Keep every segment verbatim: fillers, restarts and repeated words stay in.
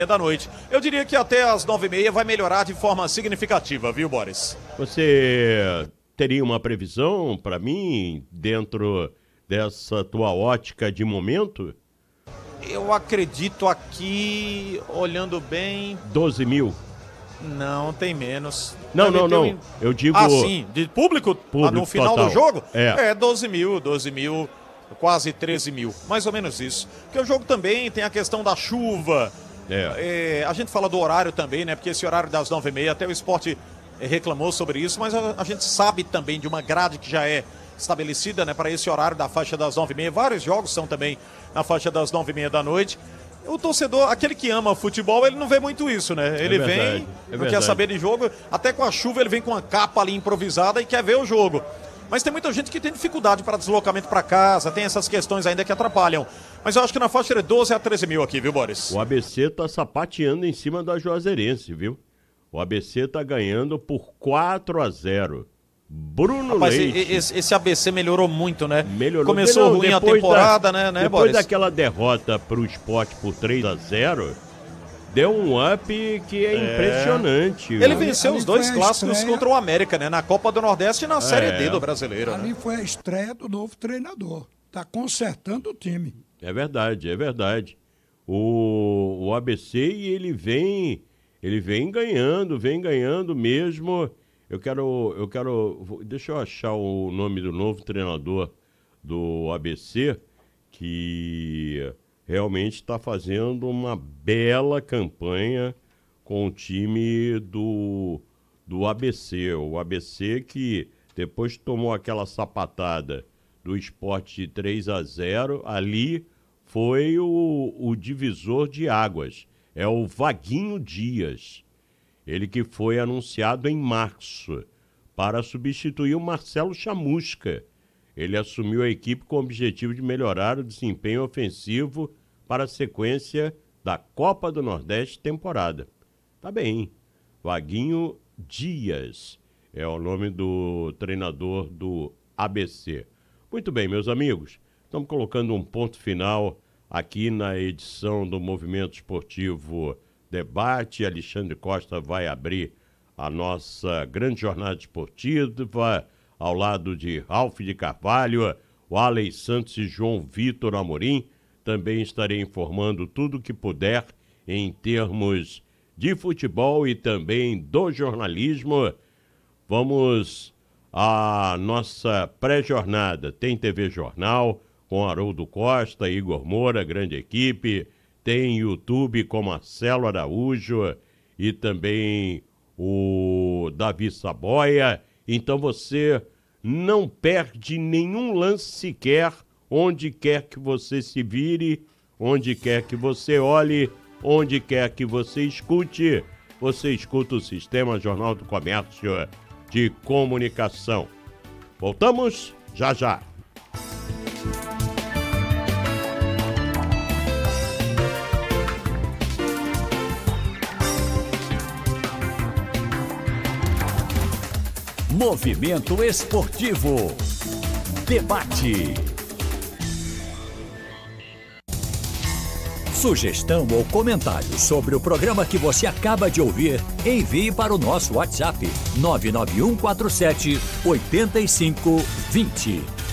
da noite. Eu diria que até às nove e meia vai melhorar de forma significativa, viu, Boris? Você teria uma previsão para mim dentro dessa tua ótica de momento? Eu acredito aqui, olhando bem... doze mil? Não, tem menos. Não, não, não. Eu digo... Ah, sim. De público? Público ah, no final total. do jogo? É. É, doze mil, doze mil... Quase treze mil, mais ou menos isso. Porque o jogo também tem a questão da chuva. É. É, a gente fala do horário também, né? Porque esse horário das nove e meia, até o esporte reclamou sobre isso, mas a, a gente sabe também de uma grade que já é estabelecida, né? Para esse horário da faixa das nove e meia. Vários jogos são também na faixa das nove e meia da noite. O torcedor, aquele que ama futebol, ele não vê muito isso, né? Ele é verdade, vem, é não verdade. quer saber de jogo. Até com a chuva ele vem com uma capa ali improvisada e quer ver o jogo. Mas tem muita gente que tem dificuldade para deslocamento para casa, tem essas questões ainda que atrapalham. Mas eu acho que na faixa de doze a treze mil aqui, viu, Boris? O A B C tá sapateando em cima da Juazeirense, viu? O A B C tá ganhando por quatro a zero. Bruno Rapaz, Leite. Esse, esse A B C melhorou muito, né? Melhorou. Começou Não, ruim a depois temporada, da, né, né, Depois Boris? daquela derrota pro Sport por três a zero, deu um up que é, é. impressionante. Ele viu? venceu ali os dois foi a clássicos estreia. contra o América, né? Na Copa do Nordeste e na Série É. D do Brasileiro. Ali Né? foi a estreia do novo treinador. Tá consertando o time. É verdade, é verdade. O, o A B C, ele vem, ele vem ganhando, vem ganhando mesmo. Eu quero, eu quero, deixa eu achar o nome do novo treinador do A B C, que realmente está fazendo uma bela campanha com o time do, do A B C. O A B C que depois tomou aquela sapatada do Sport de três a zero, ali foi o, o divisor de águas. É o Vaguinho Dias, ele que foi anunciado em março para substituir o Marcelo Chamusca. Ele assumiu a equipe com o objetivo de melhorar o desempenho ofensivo para a sequência da Copa do Nordeste temporada. Tá bem, Vaguinho Dias é o nome do treinador do A B C. Muito bem, meus amigos, estamos colocando um ponto final aqui na edição do Movimento Esportivo Debate. Alexandre Costa vai abrir a nossa grande jornada esportiva ao lado de Ralf de Carvalho, o Alex Santos e João Vitor Amorim. Também estarei informando tudo o que puder em termos de futebol e também do jornalismo. Vamos à nossa pré-jornada. Tem T V Jornal com Haroldo Costa, Igor Moura, grande equipe. Tem YouTube com Marcelo Araújo e também o Davi Saboia. Então você não perde nenhum lance sequer, onde quer que você se vire, onde quer que você olhe, onde quer que você escute. Você escuta o Sistema Jornal do Comércio de Comunicação. Voltamos já já. Movimento Esportivo. Debate. Sugestão ou comentário sobre o programa que você acaba de ouvir, envie para o nosso WhatsApp nove nove um quatro sete oito cinco dois zero.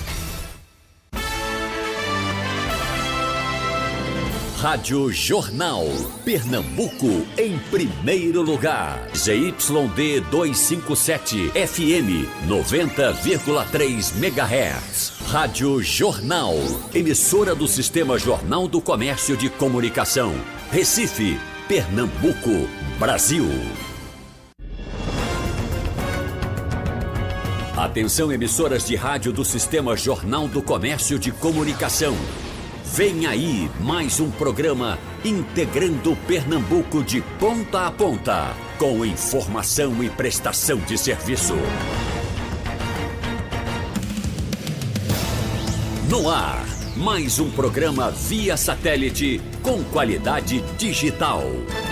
Rádio Jornal, Pernambuco em primeiro lugar. Z Y D duzentos e cinquenta e sete, F M noventa vírgula três megahertz. Rádio Jornal, emissora do Sistema Jornal do Comércio de Comunicação. Recife, Pernambuco, Brasil. Atenção, emissoras de rádio do Sistema Jornal do Comércio de Comunicação. Vem aí mais um programa integrando Pernambuco de ponta a ponta, com informação e prestação de serviço. No ar, mais um programa via satélite com qualidade digital.